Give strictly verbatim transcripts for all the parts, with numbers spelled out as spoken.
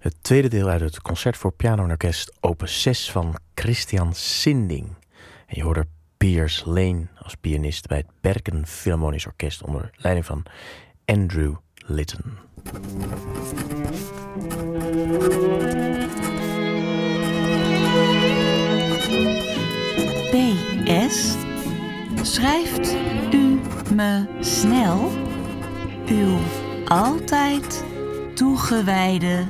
Het tweede deel uit het concert voor piano en orkest opus zes van Christian Sinding. En je hoorde Piers Lane als pianist bij het Bergen Philharmonisch Orkest onder leiding van Andrew Litton. P S. Schrijft u me snel uw altijd toegewijde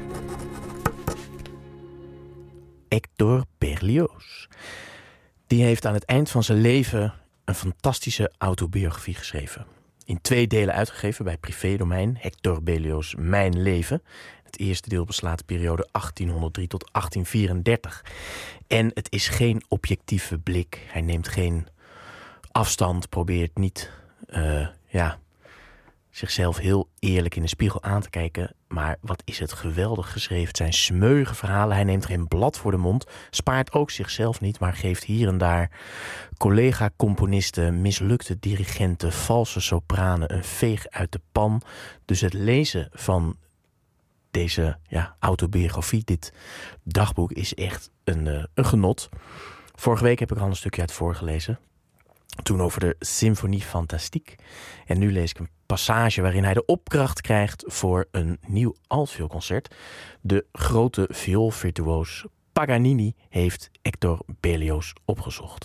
Hector Berlioz. Die heeft aan het eind van zijn leven een fantastische autobiografie geschreven. In twee delen uitgegeven bij Privédomein, Hector Berlioz, Mijn Leven. Het eerste deel beslaat de periode achttienhonderddrie tot achttien vierendertig. En het is geen objectieve blik. Hij neemt geen afstand, probeert niet uh, ja, zichzelf heel eerlijk in de spiegel aan te kijken. Maar wat is het geweldig geschreven. Het zijn smeuïge verhalen. Hij neemt geen blad voor de mond. Spaart ook zichzelf niet, maar geeft hier en daar collega-componisten, mislukte dirigenten, valse sopranen een veeg uit de pan. Dus het lezen van deze ja, autobiografie, dit dagboek, is echt een, uh, een genot. Vorige week heb ik al een stukje uit voorgelezen. Toen over de Symphonie Fantastique. En nu lees ik een passage waarin hij de opdracht krijgt voor een nieuw altvioolconcert. De grote vioolvirtuoos Paganini heeft Hector Berlioz opgezocht.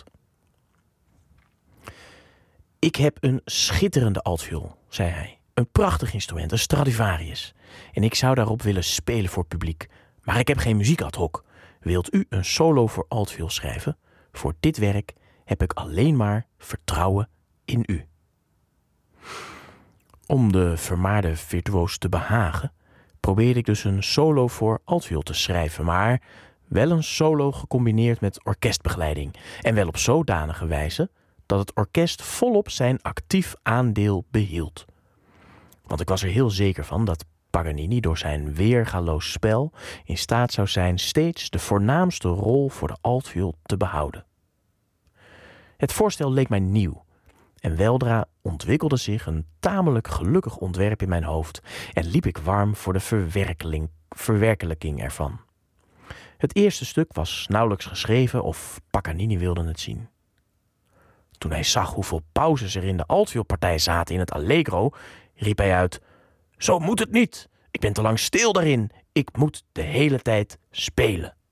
Ik heb een schitterende altviool, zei hij. Een prachtig instrument, een Stradivarius. En ik zou daarop willen spelen voor publiek. Maar ik heb geen muziek ad hoc. Wilt u een solo voor altviool schrijven? Voor dit werk heb ik alleen maar vertrouwen in u. Om de vermaarde virtuoos te behagen, probeerde ik dus een solo voor altviool te schrijven, maar wel een solo gecombineerd met orkestbegeleiding. En wel op zodanige wijze dat het orkest volop zijn actief aandeel behield. Want ik was er heel zeker van dat Paganini door zijn weergaloos spel in staat zou zijn steeds de voornaamste rol voor de altviool te behouden. Het voorstel leek mij nieuw en weldra ontwikkelde zich een tamelijk gelukkig ontwerp in mijn hoofd en liep ik warm voor de verwerkeling, verwerkelijking ervan. Het eerste stuk was nauwelijks geschreven of Paganini wilde het zien. Toen hij zag hoeveel pauzes er in de altvioolpartij zaten in het allegro, riep hij uit: "Zo moet het niet! Ik ben te lang stil daarin. Ik moet de hele tijd spelen."